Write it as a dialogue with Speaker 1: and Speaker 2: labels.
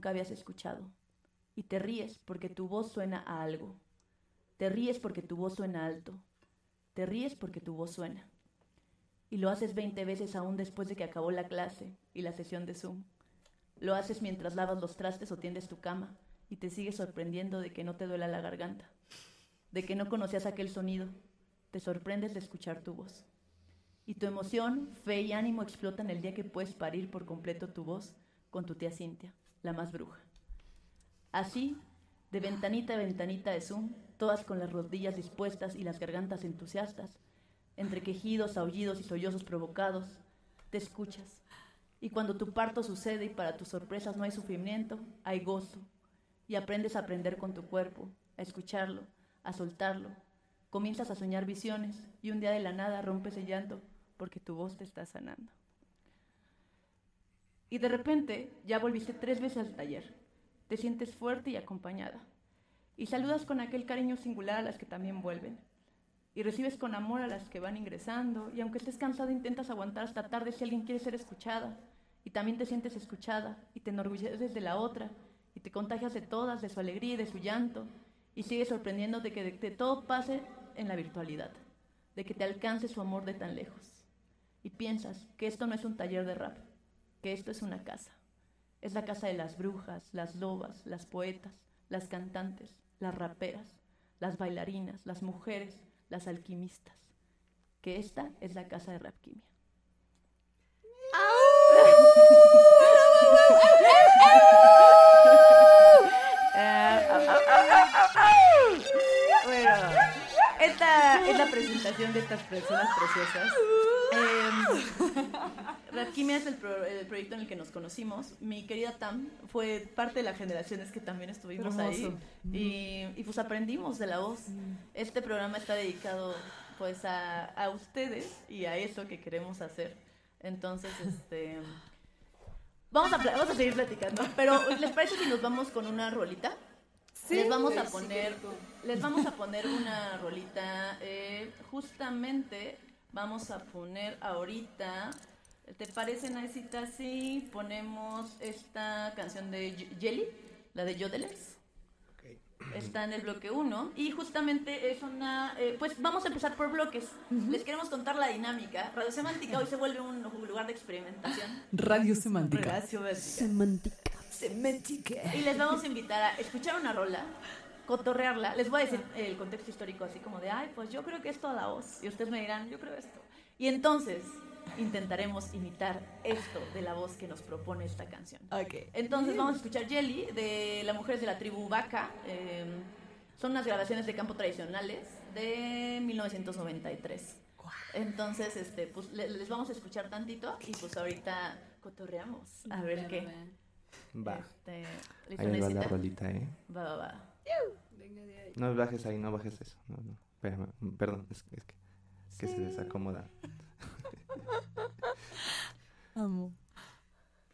Speaker 1: nunca habías escuchado. Y te ríes porque tu voz suena a algo. Te ríes porque tu voz suena alto. Te ríes porque tu voz suena. Y lo haces 20 veces aún después de que acabó la clase y la sesión de Zoom. Lo haces mientras lavas los trastes o tiendes tu cama y te sigues sorprendiendo de que no te duela la garganta, de que no conocías aquel sonido. Te sorprendes de escuchar tu voz. Y tu emoción, fe y ánimo explotan el día que puedes parir por completo tu voz con tu tía Cintia, la más bruja. Así, de ventanita a ventanita de Zoom, todas con las rodillas dispuestas y las gargantas entusiastas, entre quejidos, aullidos y sollozos provocados, te escuchas. Y cuando tu parto sucede y para tus sorpresas no hay sufrimiento, hay gozo. Y aprendes a aprender con tu cuerpo, a escucharlo, a soltarlo. Comienzas a soñar visiones y un día de la nada rompes el llanto porque tu voz te está sanando. Y de repente ya volviste 3 veces al taller. Te sientes fuerte y acompañada. Y saludas con aquel cariño singular a las que también vuelven. Y recibes con amor a las que van ingresando. Y aunque estés cansada intentas aguantar hasta tarde si alguien quiere ser escuchada. Y también te sientes escuchada y te enorgulleces de la otra. Y te contagias de todas, de su alegría y de su llanto. Y sigues sorprendiendo de que todo pase en la virtualidad. De que te alcance su amor de tan lejos. Y piensas que esto no es un taller de rap. Que esto es una casa. Es la casa de las brujas, las lobas, las poetas, las cantantes, las raperas, las bailarinas, las mujeres, las alquimistas. Que esta es la casa de Rapquimia. Bueno, esta es la presentación de estas personas preciosas. Rapquimia es el proyecto en el que nos conocimos. Mi querida Tam fue parte de las generaciones que también estuvimos ahí y pues aprendimos de la voz. Este programa está dedicado pues a ustedes y a eso que queremos hacer. Entonces, vamos a seguir platicando. Pero ¿les parece si nos vamos con una rolita? Sí, les vamos a poner una rolita. Justamente vamos a poner ahorita. ¿Te parece, Naisita? Sí, ponemos esta canción de Jelly, la de Yodelers. Okay. Está en el bloque 1 y justamente es una... pues vamos a empezar por bloques. Les queremos contar la dinámica. Radio Semántica hoy se vuelve un lugar de experimentación.
Speaker 2: Radio Semántica.
Speaker 1: Semántica. Y les vamos a invitar a escuchar una rola, cotorrearla. Les voy a decir el contexto histórico así como de, ay, pues yo creo que esto a la voz. Y ustedes me dirán, yo creo esto. Y entonces intentaremos imitar esto de la voz que nos propone esta canción. Okay. Entonces vamos a escuchar Jelly de las mujeres de la tribu Vaca. Son unas grabaciones de campo tradicionales de 1993. Entonces, pues les vamos a escuchar tantito y pues ahorita cotorreamos a ver qué.
Speaker 3: Va. Ahí va la rolita,
Speaker 1: Va.
Speaker 2: Venga de ahí.
Speaker 3: No bajes ahí, no bajes eso. No. Espérame, perdón, es que se desacomoda.
Speaker 2: Amo.